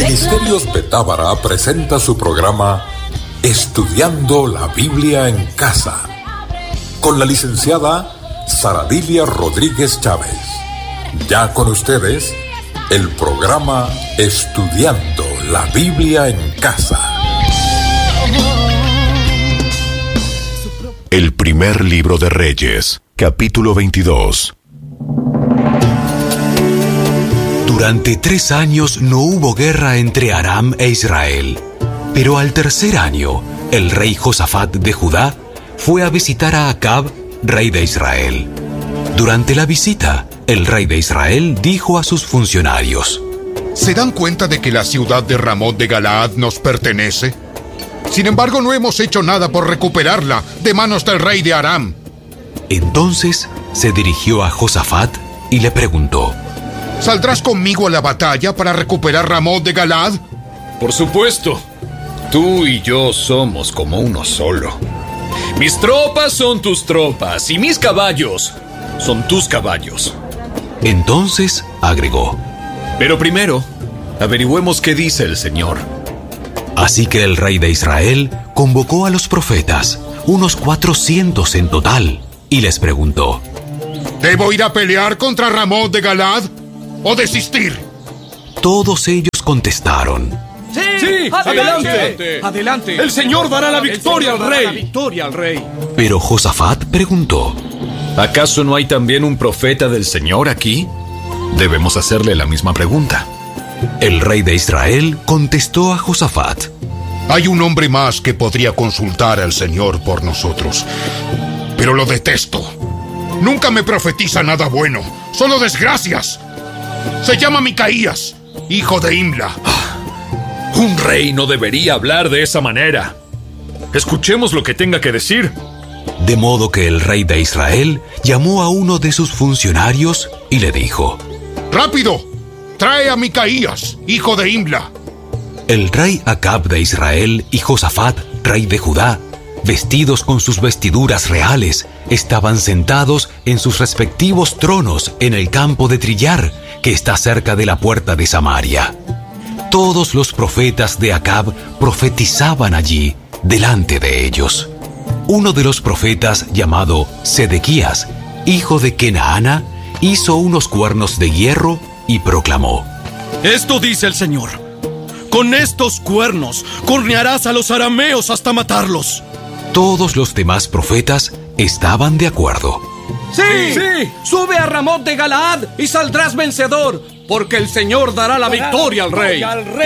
Ministerios Betábara presenta su programa Estudiando la Biblia en Casa, con la licenciada Saradilia Rodríguez Chávez. Ya con ustedes, el programa Estudiando la Biblia en Casa. El primer libro de Reyes, capítulo 22. Durante 3 años no hubo guerra entre Aram e Israel, pero al tercer año, el rey Josafat de Judá fue a visitar a Acab, rey de Israel. Durante la visita, el rey de Israel dijo a sus funcionarios: ¿Se dan cuenta de que la ciudad de Ramot de Galaad nos pertenece? Sin embargo, no hemos hecho nada por recuperarla de manos del rey de Aram. Entonces se dirigió a Josafat y le preguntó: ¿Saldrás conmigo a la batalla para recuperar Ramot de Galaad? Por supuesto. Tú y yo somos como uno solo. Mis tropas son tus tropas y mis caballos son tus caballos. Entonces agregó: Pero primero, averigüemos qué dice el Señor. Así que el rey de Israel convocó a los profetas, unos 400 en total, y les preguntó: ¿Debo ir a pelear contra Ramot de Galaad o desistir? Todos ellos contestaron: ¡Sí! ¡Adelante! ¡Adelante! ¡El Señor dará la victoria al rey! Pero Josafat preguntó: ¿Acaso no hay también un profeta del Señor aquí? Debemos hacerle la misma pregunta. El rey de Israel contestó a Josafat: Hay un hombre más que podría consultar al Señor por nosotros, pero lo detesto. Nunca me profetiza nada bueno, solo desgracias. Se llama Micaías, hijo de Imla. Un rey no debería hablar de esa manera. Escuchemos lo que tenga que decir. De modo que el rey de Israel llamó a uno de sus funcionarios y le dijo: ¡Rápido! ¡Trae a Micaías, hijo de Imla! El rey Acab de Israel y Josafat, rey de Judá, vestidos con sus vestiduras reales, estaban sentados en sus respectivos tronos en el campo de trillar, que está cerca de la puerta de Samaria. Todos los profetas de Acab profetizaban allí, delante de ellos. Uno de los profetas, llamado Sedequías, hijo de Kenaana, hizo unos cuernos de hierro y proclamó: Esto dice el Señor: con estos cuernos cornearás a los arameos hasta matarlos. Todos los demás profetas estaban de acuerdo. ¡Sí! ¡Sube a Ramot de Galaad y saldrás vencedor, porque el Señor dará la victoria al rey!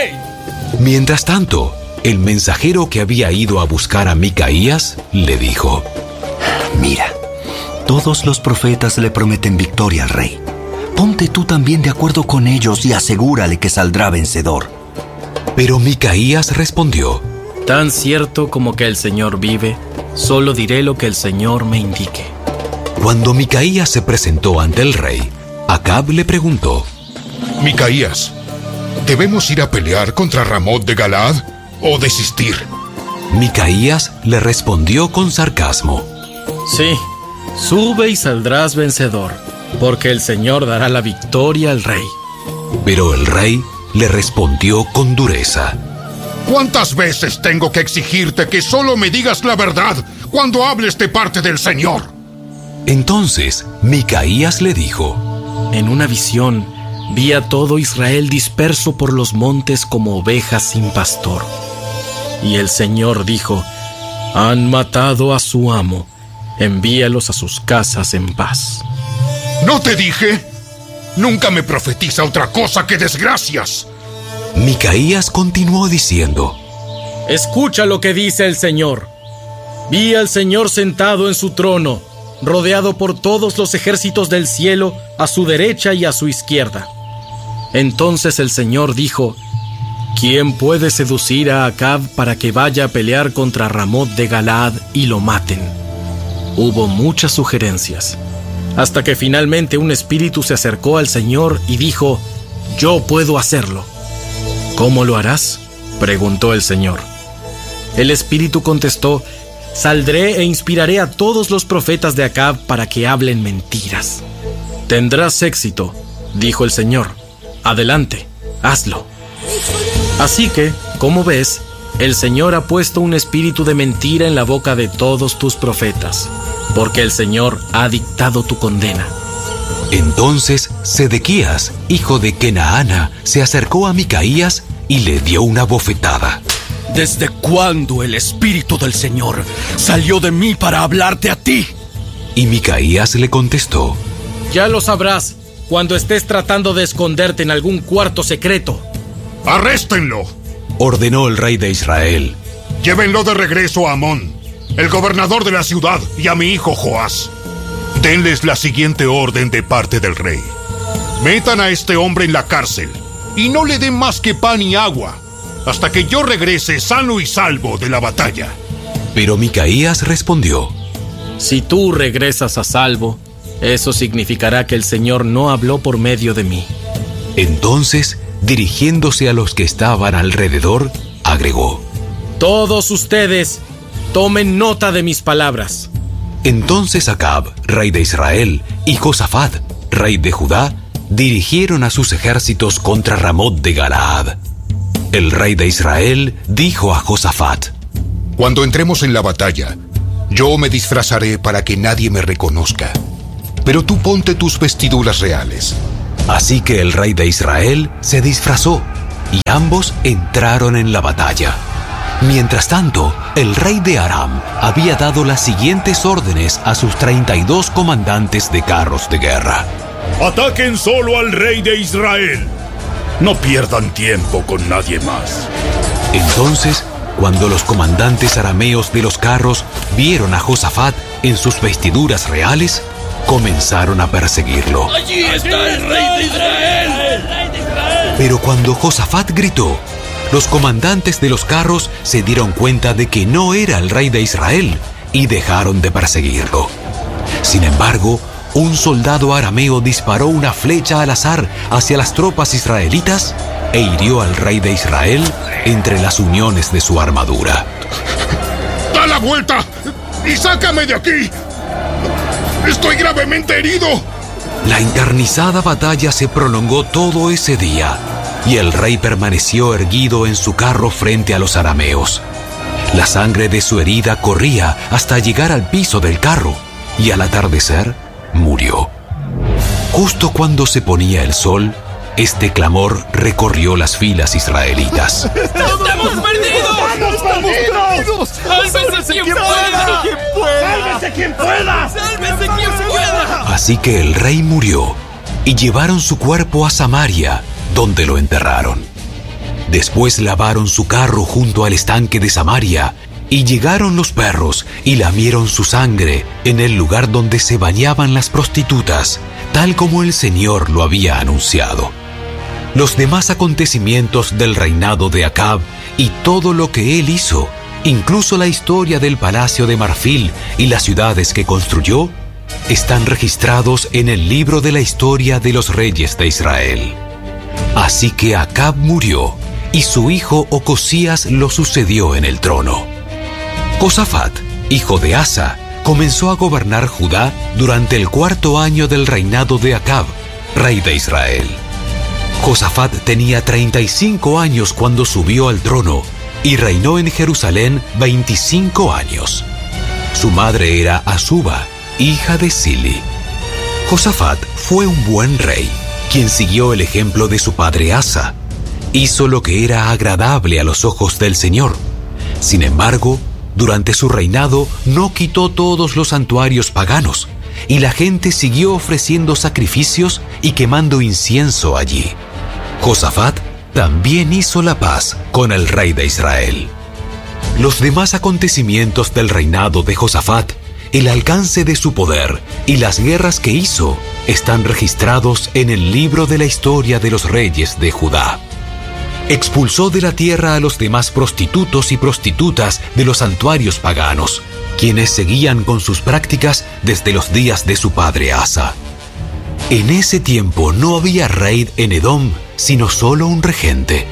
Mientras tanto, el mensajero que había ido a buscar a Micaías le dijo: Mira, todos los profetas le prometen victoria al rey. Ponte tú también de acuerdo con ellos y asegúrale que saldrá vencedor. Pero Micaías respondió: Tan cierto como que el Señor vive, solo diré lo que el Señor me indique. Cuando Micaías se presentó ante el rey, Acab le preguntó: Micaías, ¿debemos ir a pelear contra Ramot de Galaad o desistir? Micaías le respondió con sarcasmo: Sí, sube y saldrás vencedor, porque el Señor dará la victoria al rey. Pero el rey le respondió con dureza: ¿Cuántas veces tengo que exigirte que solo me digas la verdad cuando hables de parte del Señor? Entonces Micaías le dijo: En una visión vi a todo Israel disperso por los montes como ovejas sin pastor. Y el Señor dijo: Han matado a su amo, envíalos a sus casas en paz. ¿No te dije? Nunca me profetiza otra cosa que desgracias. Micaías continuó diciendo: Escucha lo que dice el Señor. Vi al Señor sentado en su trono, rodeado por todos los ejércitos del cielo, a su derecha y a su izquierda. Entonces el Señor dijo: ¿Quién puede seducir a Acab para que vaya a pelear contra Ramot de Galaad y lo maten? Hubo muchas sugerencias, hasta que finalmente un espíritu se acercó al Señor y dijo: Yo puedo hacerlo. ¿Cómo lo harás?, preguntó el Señor. El espíritu contestó: Saldré e inspiraré a todos los profetas de Acab para que hablen mentiras. Tendrás éxito, dijo el Señor. Adelante, hazlo. Así que, como ves, el Señor ha puesto un espíritu de mentira en la boca de todos tus profetas, porque el Señor ha dictado tu condena. Entonces Sedequías, hijo de Kenaana, se acercó a Micaías y le dio una bofetada. ¿Desde cuándo el espíritu del Señor salió de mí para hablarte a ti? Y Micaías le contestó: Ya lo sabrás cuando estés tratando de esconderte en algún cuarto secreto. ¡Arréstenlo!, ordenó el rey de Israel. Llévenlo de regreso a Amón, el gobernador de la ciudad, y a mi hijo Joás. Denles la siguiente orden de parte del rey: metan a este hombre en la cárcel y no le den más que pan y agua hasta que yo regrese sano y salvo de la batalla. Pero Micaías respondió: Si tú regresas a salvo, eso significará que el Señor no habló por medio de mí. Entonces, dirigiéndose a los que estaban alrededor, agregó: Todos ustedes, tomen nota de mis palabras. Entonces Acab, rey de Israel, y Josafat, rey de Judá, dirigieron a sus ejércitos contra Ramot de Galaad. El rey de Israel dijo a Josafat: Cuando entremos en la batalla, yo me disfrazaré para que nadie me reconozca, pero tú ponte tus vestiduras reales. Así que el rey de Israel se disfrazó, y ambos entraron en la batalla. Mientras tanto, el rey de Aram había dado las siguientes órdenes a sus 32 comandantes de carros de guerra: Ataquen solo al rey de Israel. No pierdan tiempo con nadie más. Entonces, cuando los comandantes arameos de los carros vieron a Josafat en sus vestiduras reales, comenzaron a perseguirlo. ¡Allí está el rey de Israel! Pero cuando Josafat gritó, los comandantes de los carros se dieron cuenta de que no era el rey de Israel y dejaron de perseguirlo. Sin embargo, un soldado arameo disparó una flecha al azar hacia las tropas israelitas e hirió al rey de Israel entre las uniones de su armadura. ¡Da la vuelta y sácame de aquí! ¡Estoy gravemente herido! La encarnizada batalla se prolongó todo ese día, y el rey permaneció erguido en su carro frente a los arameos. La sangre de su herida corría hasta llegar al piso del carro, y al atardecer murió. Justo cuando se ponía el sol, este clamor recorrió las filas israelitas. ¡Estamos perdidos! ¡Estamos perdidos! ¡Sálvese quien pueda! ¡Sálvese quien pueda! ¡Sálvese quien pueda! Así que el rey murió, y llevaron su cuerpo a Samaria, donde lo enterraron. Después lavaron su carro junto al estanque de Samaria, y llegaron los perros y lamieron su sangre en el lugar donde se bañaban las prostitutas, tal como el Señor lo había anunciado. Los demás acontecimientos del reinado de Acab y todo lo que él hizo, incluso la historia del palacio de marfil y las ciudades que construyó, están registrados en el libro de la historia de los reyes de Israel. Así que Acab murió, y su hijo Ocosías lo sucedió en el trono. Josafat, hijo de Asa, comenzó a gobernar Judá durante el 4º año del reinado de Acab, rey de Israel. Josafat tenía 35 años cuando subió al trono y reinó en Jerusalén 25 años. Su madre era Azuba, hija de Sili. Josafat fue un buen rey, quien siguió el ejemplo de su padre Asa. Hizo lo que era agradable a los ojos del Señor. Sin embargo, durante su reinado no quitó todos los santuarios paganos, y la gente siguió ofreciendo sacrificios y quemando incienso allí. Josafat también hizo la paz con el rey de Israel. Los demás acontecimientos del reinado de Josafat, el alcance de su poder y las guerras que hizo están registrados en el libro de la historia de los reyes de Judá. Expulsó de la tierra a los demás prostitutos y prostitutas de los santuarios paganos, quienes seguían con sus prácticas desde los días de su padre Asa. En ese tiempo no había rey en Edom, sino solo un regente.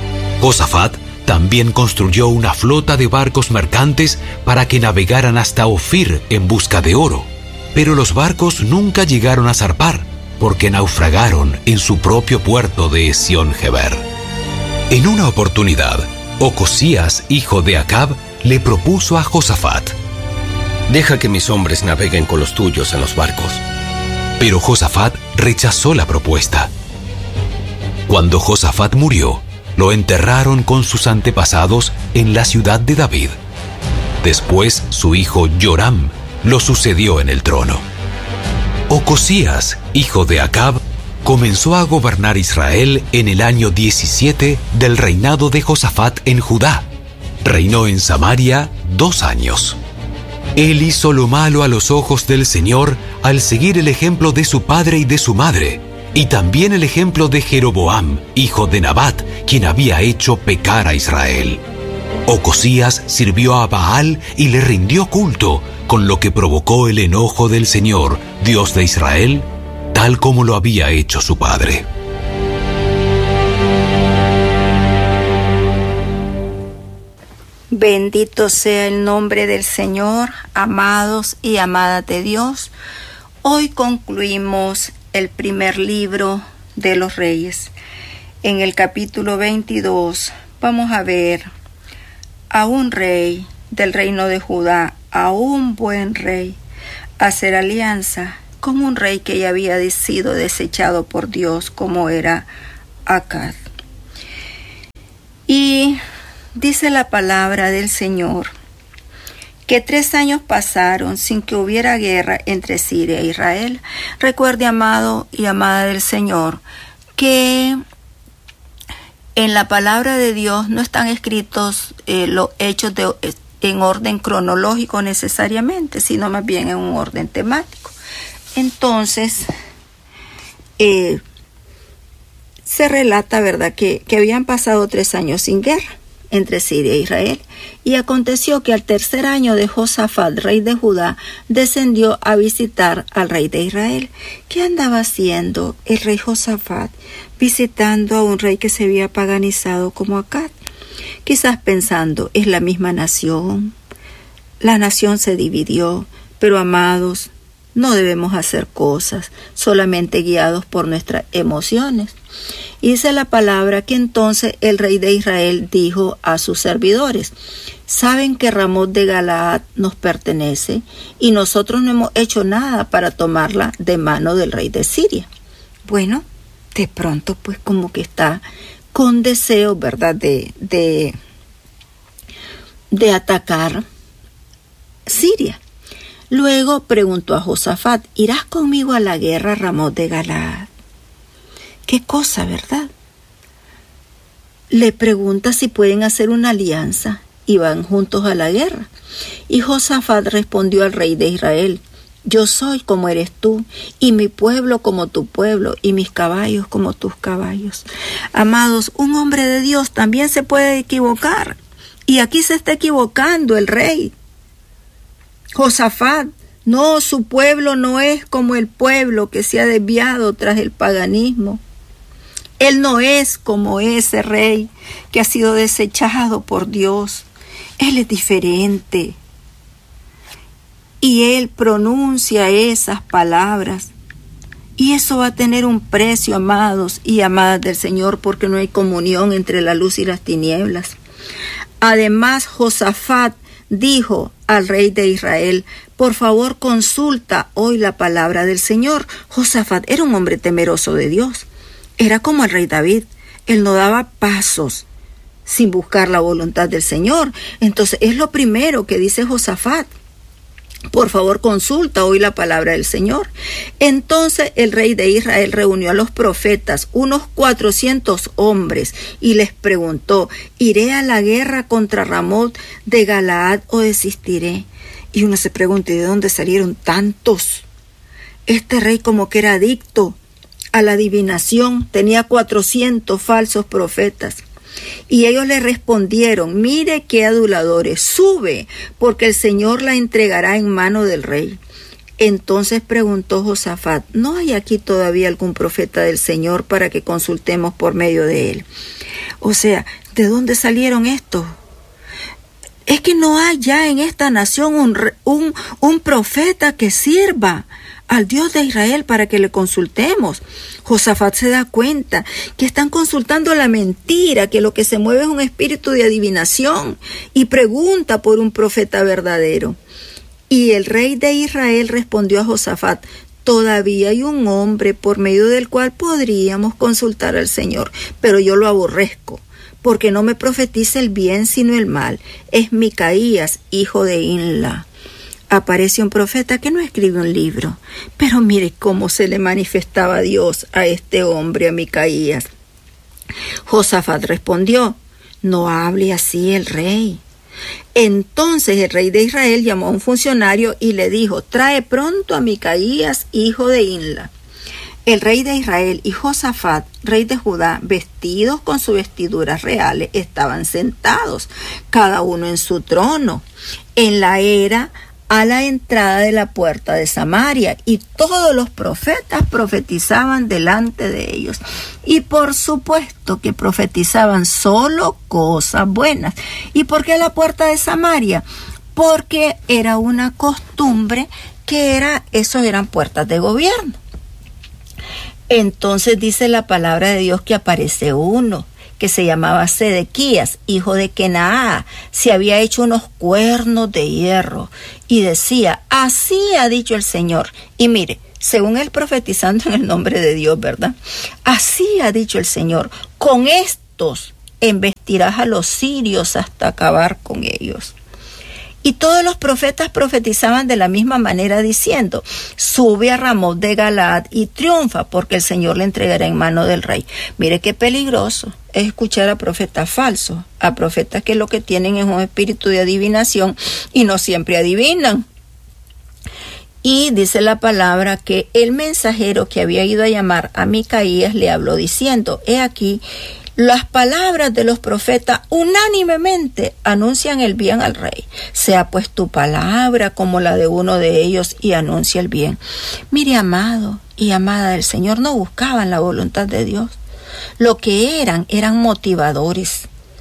Josafat también construyó una flota de barcos mercantes para que navegaran hasta Ofir en busca de oro, pero los barcos nunca llegaron a zarpar, porque naufragaron en su propio puerto de Esión-Geber. En una oportunidad, Ocosías, hijo de Acab, le propuso a Josafat: deja que mis hombres naveguen con los tuyos en los barcos. Pero Josafat rechazó la propuesta. Cuando Josafat murió, lo enterraron con sus antepasados en la ciudad de David. Después, su hijo Joram lo sucedió en el trono. Ocosías, hijo de Acab, comenzó a gobernar Israel en el año 17 del reinado de Josafat en Judá. Reinó en Samaria 2 años. Él hizo lo malo a los ojos del Señor al seguir el ejemplo de su padre y de su madre, y también el ejemplo de Jeroboam, hijo de Nabat, quien había hecho pecar a Israel. Ocosías sirvió a Baal y le rindió culto, con lo que provocó el enojo del Señor, Dios de Israel, tal como lo había hecho su padre. Bendito sea el nombre del Señor, amados y amadas de Dios. Hoy concluimos el primer libro de los Reyes. En el capítulo 22 vamos a ver a un rey del reino de Judá, a un buen rey, hacer alianza con un rey que ya había sido desechado por Dios, como era Acab. Y dice la palabra del Señor que 3 años pasaron sin que hubiera guerra entre Siria e Israel. Recuerde, amado y amada del Señor, que en la palabra de Dios no están escritos los hechos en orden cronológico necesariamente, sino más bien en un orden temático. Entonces, se relata, ¿verdad?, que habían pasado 3 años sin guerra entre Siria e Israel. Y aconteció que al 3er año de Josafat, rey de Judá, descendió a visitar al rey de Israel. ¿Qué andaba haciendo el rey Josafat visitando a un rey que se había paganizado como Acab? Quizás pensando, es la misma nación. La nación se dividió, pero amados, no debemos hacer cosas solamente guiados por nuestras emociones. Y dice la palabra que entonces el rey de Israel dijo a sus servidores: ¿saben que Ramot de Galaad nos pertenece y nosotros no hemos hecho nada para tomarla de mano del rey de Siria? Bueno, de pronto pues como que está con deseo, ¿verdad?, de atacar Siria. Luego preguntó a Josafat: ¿irás conmigo a la guerra, Ramot de Galaad? ¿Qué cosa, verdad? Le pregunta si pueden hacer una alianza y van juntos a la guerra. Y Josafat respondió al rey de Israel: yo soy como eres tú, y mi pueblo como tu pueblo, y mis caballos como tus caballos. Amados, un hombre de Dios también se puede equivocar. Y aquí se está equivocando el rey Josafat. No, su pueblo no es como el pueblo que se ha desviado tras el paganismo. Él no es como ese rey que ha sido desechado por Dios. Él es diferente. Y él pronuncia esas palabras. Y eso va a tener un precio, amados y amadas del Señor, porque no hay comunión entre la luz y las tinieblas. Además, Josafat dijo al rey de Israel: por favor, consulta hoy la palabra del Señor. Josafat era un hombre temeroso de Dios. Era como el rey David. Él no daba pasos sin buscar la voluntad del Señor. Entonces, es lo primero que dice Josafat: por favor, consulta hoy la palabra del Señor. Entonces el rey de Israel reunió a los profetas, unos 400 hombres, y les preguntó: ¿iré a la guerra contra Ramot de Galaad o desistiré? Y uno se pregunta: ¿de dónde salieron tantos? Este rey como que era adicto a la adivinación, tenía 400 falsos profetas. Y ellos le respondieron: mire qué aduladores, sube, porque el Señor la entregará en mano del rey. Entonces preguntó Josafat: ¿no hay aquí todavía algún profeta del Señor para que consultemos por medio de él? O sea, ¿de dónde salieron estos? Es que no hay ya en esta nación un profeta que sirva al Dios de Israel para que le consultemos. Josafat se da cuenta que están consultando la mentira, que lo que se mueve es un espíritu de adivinación, y pregunta por un profeta verdadero. Y el rey de Israel respondió a Josafat: todavía hay un hombre por medio del cual podríamos consultar al Señor, pero yo lo aborrezco, porque no me profetiza el bien sino el mal. Es Micaías, hijo de Inla. Aparece un profeta que no escribe un libro, pero mire cómo se le manifestaba Dios a este hombre, a Micaías. Josafat respondió: no hable así el rey. Entonces el rey de Israel llamó a un funcionario y le dijo: trae pronto a Micaías, hijo de Inla. El rey de Israel y Josafat, rey de Judá, vestidos con sus vestiduras reales, estaban sentados, cada uno en su trono, en la era a la entrada de la puerta de Samaria, y todos los profetas profetizaban delante de ellos. Y por supuesto que profetizaban solo cosas buenas. ¿Y por qué la puerta de Samaria? Porque era una costumbre esos eran puertas de gobierno. Entonces dice la palabra de Dios que aparece uno que se llamaba Sedequías, hijo de Kenaa. Se había hecho unos cuernos de hierro y decía: así ha dicho el Señor. Y mire, según él profetizando en el nombre de Dios, ¿verdad? Así ha dicho el Señor: con estos embestirás a los sirios hasta acabar con ellos. Y todos los profetas profetizaban de la misma manera, diciendo: sube a Ramot de Galaad y triunfa, porque el Señor le entregará en mano del rey. Mire qué peligroso es escuchar a profetas falsos, a profetas que lo que tienen es un espíritu de adivinación y no siempre adivinan. Y dice la palabra que el mensajero que había ido a llamar a Micaías le habló diciendo: he aquí, las palabras de los profetas unánimemente anuncian el bien al rey. Sea pues tu palabra como la de uno de ellos y anuncia el bien. Mire, amado y amada del Señor, no buscaban la voluntad de Dios. Lo que eran motivadores.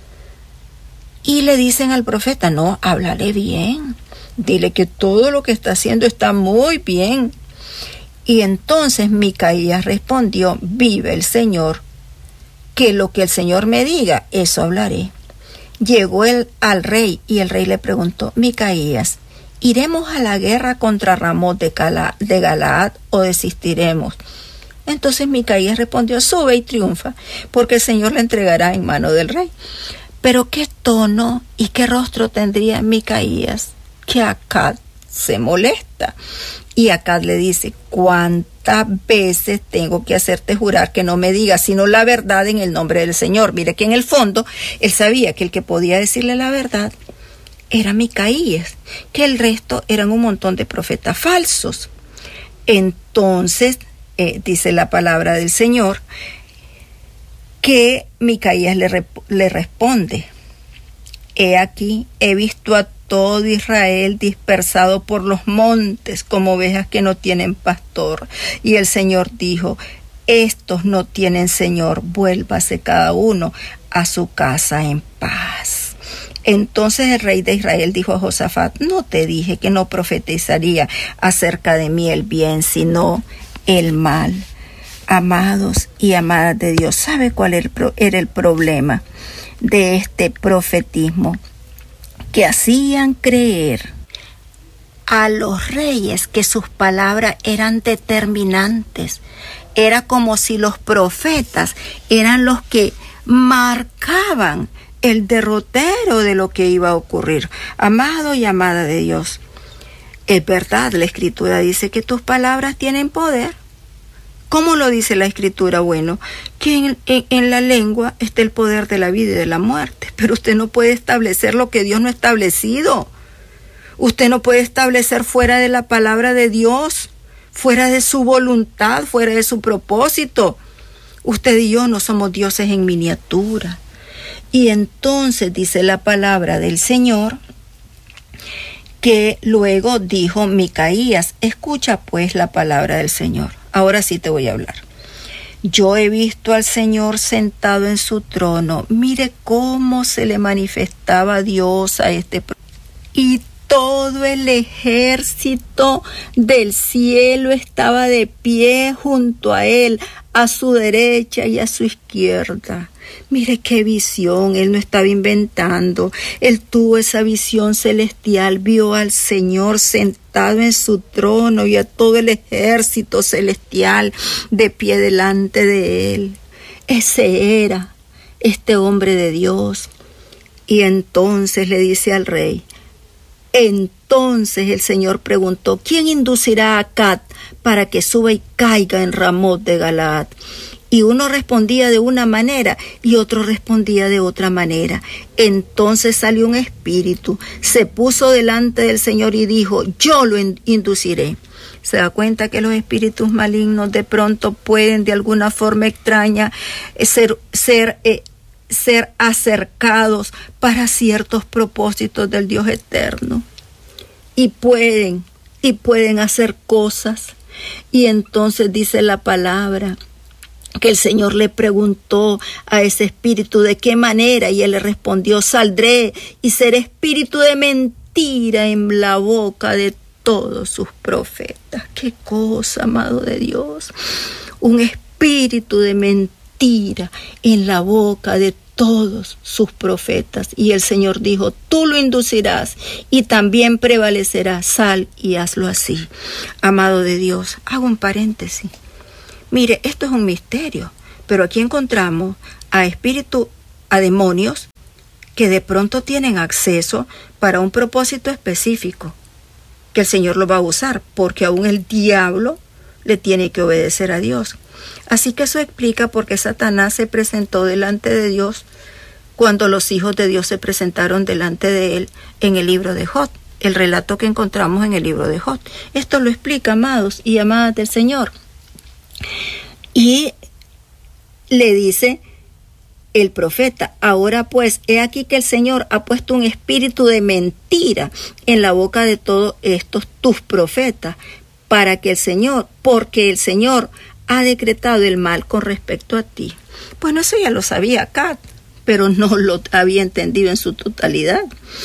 Y le dicen al profeta: no, háblale bien. Dile que todo lo que está haciendo está muy bien. Y entonces Micaías respondió: vive el Señor, que lo que el Señor me diga, eso hablaré. Llegó él al rey y el rey le preguntó: Micaías, ¿iremos a la guerra contra Ramot de Galaad o desistiremos? Entonces Micaías respondió: sube y triunfa, porque el Señor le entregará en mano del rey. Pero qué tono y qué rostro tendría Micaías, que Acab se molesta. Y Acab le dice: ¿cuántas veces tengo que hacerte jurar que no me digas sino la verdad en el nombre del Señor? Mire que en el fondo él sabía que el que podía decirle la verdad era Micaías, que el resto eran un montón de profetas falsos. Entonces dice la palabra del Señor que Micaías le responde: he aquí, he visto a todo Israel dispersado por los montes como ovejas que no tienen pastor. Y el Señor dijo: estos no tienen Señor, vuélvase cada uno a su casa en paz. Entonces el rey de Israel dijo a Josafat: no te dije que no profetizaría acerca de mí el bien, sino el mal. Amados y amadas de Dios, ¿sabe cuál era el problema de este profetismo? Que hacían creer a los reyes que sus palabras eran determinantes. Era como si los profetas eran los que marcaban el derrotero de lo que iba a ocurrir. Amado y amada de Dios, es verdad, la Escritura dice que tus palabras tienen poder. ¿Cómo lo dice la Escritura? Bueno, que en la lengua está el poder de la vida y de la muerte, pero usted no puede establecer lo que Dios no ha establecido. Usted no puede establecer fuera de la palabra de Dios, fuera de su voluntad, fuera de su propósito. Usted y yo no somos dioses en miniatura. Y entonces dice la palabra del Señor que luego dijo Micaías: escucha pues la palabra del Señor. Ahora sí te voy a hablar. Yo he visto al Señor sentado en su trono. Mire cómo se le manifestaba Dios a este profeta. Y todo el ejército del cielo estaba de pie junto a él, a su derecha y a su izquierda. Mire qué visión, él no estaba inventando, él tuvo esa visión celestial, vio al Señor sentado en su trono y a todo el ejército celestial de pie delante de él. Ese era este hombre de Dios. Y entonces le dice al rey, entonces el Señor preguntó, ¿quién inducirá a Acab para que suba y caiga en Ramot de Galaad? Y uno respondía de una manera y otro respondía de otra manera. Entonces salió un espíritu, se puso delante del Señor y dijo, yo lo induciré. Se da cuenta que los espíritus malignos de pronto pueden de alguna forma extraña ser acercados para ciertos propósitos del Dios eterno. Y pueden hacer cosas. Y entonces dice la palabra que el Señor le preguntó a ese espíritu de qué manera, y él le respondió, saldré y seré espíritu de mentira en la boca de todos sus profetas. Qué cosa, amado de Dios, un espíritu de mentira en la boca de todos sus profetas. Y el Señor dijo, tú lo inducirás y también prevalecerás, sal y hazlo así. Amado de Dios, hago un paréntesis. Mire, esto es un misterio, pero aquí encontramos a demonios que de pronto tienen acceso para un propósito específico, que el Señor lo va a usar, porque aún el diablo le tiene que obedecer a Dios. Así que eso explica por qué Satanás se presentó delante de Dios cuando los hijos de Dios se presentaron delante de él en el libro de Job, el relato que encontramos en el libro de Job. Esto lo explica, amados y amadas del Señor. Y le dice el profeta, ahora pues, he aquí que el Señor ha puesto un espíritu de mentira en la boca de todos estos tus profetas, porque el Señor ha decretado el mal con respecto a ti. Bueno, eso ya lo sabía Acab, pero no lo había entendido en su totalidad.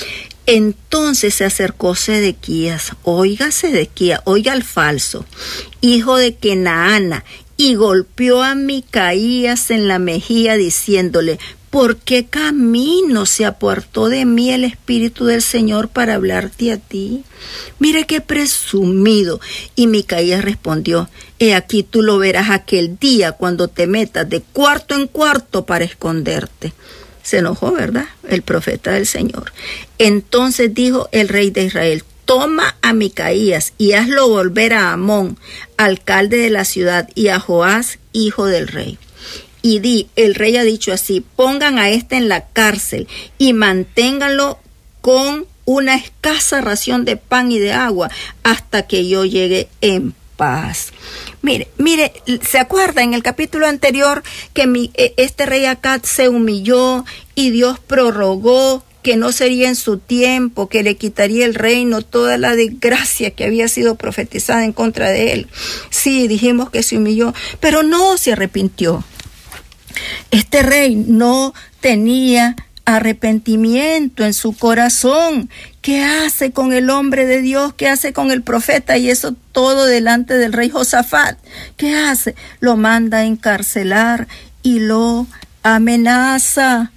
Entonces se acercó Sedequías, oiga al falso, hijo de Kenaana, y golpeó a Micaías en la mejilla diciéndole, ¿por qué camino se apartó de mí el Espíritu del Señor para hablarte a ti? Mire qué presumido. Y Micaías respondió, he aquí tú lo verás aquel día cuando te metas de cuarto en cuarto para esconderte. Se enojó, ¿verdad? El profeta del Señor. Entonces dijo el rey de Israel, toma a Micaías y hazlo volver a Amón, alcalde de la ciudad, y a Joás, hijo del rey. Y di, el rey ha dicho así, pongan a este en la cárcel y manténganlo con una escasa ración de pan y de agua hasta que yo llegue en paz. Mire, ¿se acuerda en el capítulo anterior que este rey Acab se humilló y Dios prorrogó que no sería en su tiempo, que le quitaría el reino, toda la desgracia que había sido profetizada en contra de él? Sí, dijimos que se humilló, pero no se arrepintió. Este rey no tenía arrepentimiento en su corazón. ¿Qué hace con el hombre de Dios? ¿Qué hace con el profeta? Y eso todo delante del rey Josafat. ¿Qué hace? Lo manda a encarcelar y lo amenaza.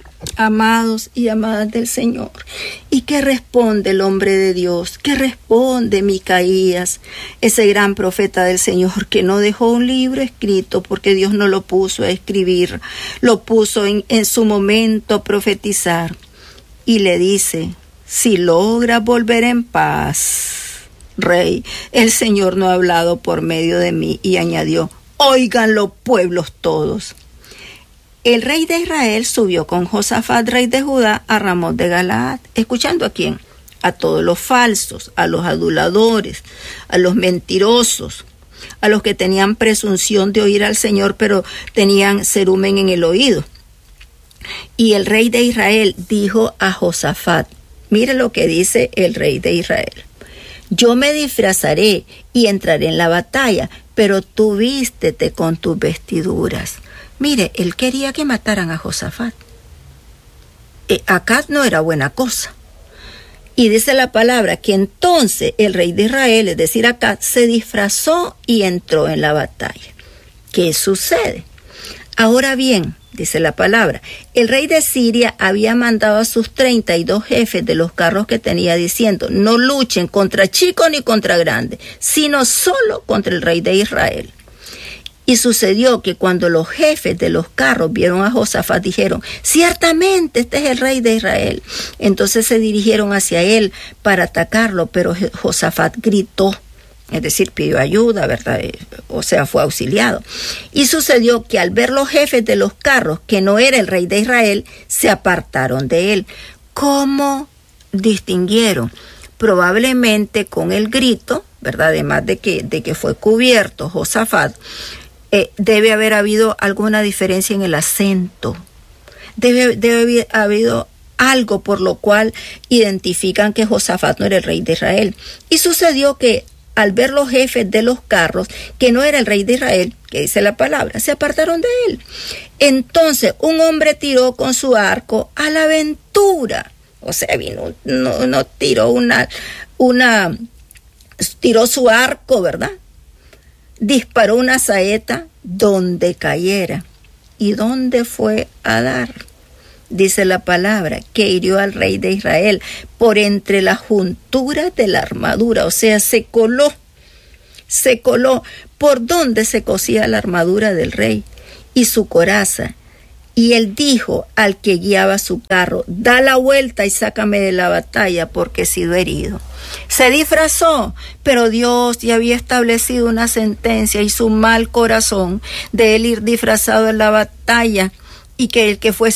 Amados y amadas del Señor. ¿Y qué responde el hombre de Dios? ¿Qué responde Micaías, ese gran profeta del Señor que no dejó un libro escrito porque Dios no lo puso a escribir, lo puso en su momento a profetizar? Y le dice, si logras volver en paz, rey, el Señor no ha hablado por medio de mí. Y añadió, óiganlo pueblos todos. El rey de Israel subió con Josafat, rey de Judá, a Ramot de Galaad. ¿Escuchando a quién? A todos los falsos, a los aduladores, a los mentirosos, a los que tenían presunción de oír al Señor, pero tenían cerumen en el oído. Y el rey de Israel dijo a Josafat, mire lo que dice el rey de Israel. Yo me disfrazaré y entraré en la batalla, pero tú vístete con tus vestiduras. Mire, él quería que mataran a Josafat. Acab no era buena cosa. Y dice la palabra que entonces el rey de Israel, es decir, Acab, se disfrazó y entró en la batalla. ¿Qué sucede? Ahora bien, dice la palabra, el rey de Siria había mandado a sus 32 jefes de los carros que tenía diciendo, no luchen contra chicos ni contra grandes, sino solo contra el rey de Israel. Y sucedió que cuando los jefes de los carros vieron a Josafat, dijeron, ciertamente este es el rey de Israel. Entonces se dirigieron hacia él para atacarlo, pero Josafat gritó, es decir, pidió ayuda, ¿verdad? O sea, fue auxiliado. Y sucedió que al ver los jefes de los carros que no era el rey de Israel, se apartaron de él. ¿Cómo distinguieron? Probablemente con el grito, ¿verdad? Además de que fue cubierto Josafat, debe haber habido alguna diferencia en el acento. Debe haber habido algo por lo cual identifican que Josafat no era el rey de Israel. Y sucedió que al ver los jefes de los carros que no era el rey de Israel, que dice la palabra, se apartaron de él. Entonces un hombre tiró con su arco a la aventura. O sea, vino, no tiró tiró su arco, ¿verdad? Disparó una saeta donde cayera. ¿Y dónde fue a dar? Dice la palabra, que hirió al rey de Israel por entre las junturas de la armadura. O sea, se coló por donde se cosía la armadura del rey y su coraza. Y él dijo al que guiaba su carro, da la vuelta y sácame de la batalla porque he sido herido. Se disfrazó, pero Dios ya había establecido una sentencia y su mal corazón de él ir disfrazado en la batalla y que el que fuese